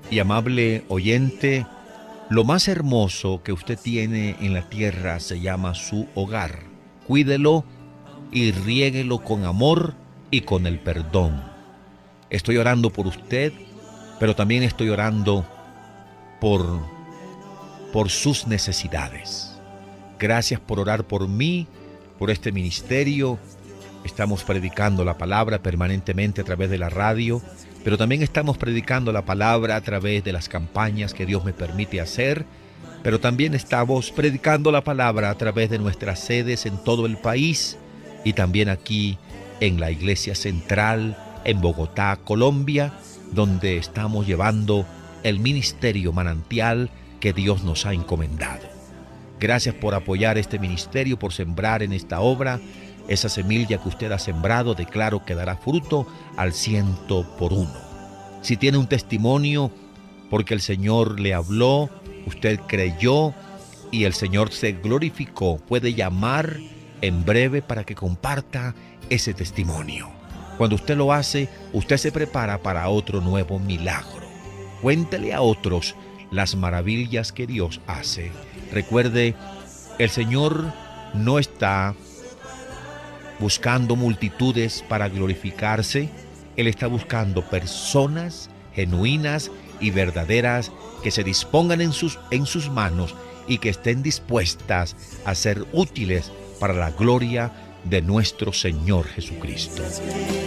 y amable oyente, lo más hermoso que usted tiene en la tierra se llama su hogar. Cuídelo y riéguelo con amor y con el perdón. Estoy orando por usted, pero también estoy orando por, por sus necesidades. Gracias por orar por mí, por este ministerio. Estamos predicando la palabra permanentemente a través de la radio, pero también estamos predicando la palabra a través de las campañas que Dios me permite hacer, pero también estamos predicando la palabra a través de nuestras sedes en todo el país y también aquí en la Iglesia Central en Bogotá, Colombia, donde estamos llevando el ministerio manantial que Dios nos ha encomendado. Gracias por apoyar este ministerio, por sembrar en esta obra. Esa semilla que usted ha sembrado, declaro que dará fruto al 100%. Si tiene un testimonio porque el Señor le habló, usted creyó y el Señor se glorificó, puede llamar en breve para que comparta ese testimonio. Cuando usted lo hace, usted se prepara para otro nuevo milagro. Cuéntele a otros las maravillas que Dios hace. Recuerde, el Señor no está buscando multitudes para glorificarse. Él está buscando personas genuinas y verdaderas que se dispongan en sus manos y que estén dispuestas a ser útiles para la gloria de nuestro Señor Jesucristo.